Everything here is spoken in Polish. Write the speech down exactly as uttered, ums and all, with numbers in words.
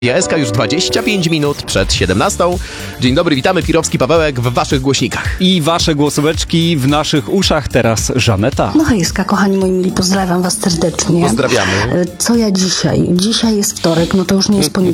J S K już dwadzieścia pięć minut przed siedemnastą. Dzień dobry, witamy, Pirowski Pawełek w waszych głośnikach. I wasze głosóweczki w naszych uszach. Teraz Żaneta. No hejska, kochani moi mili, pozdrawiam was serdecznie. Pozdrawiamy. Co ja dzisiaj? Dzisiaj jest wtorek, no to już nie jest poniedziałek.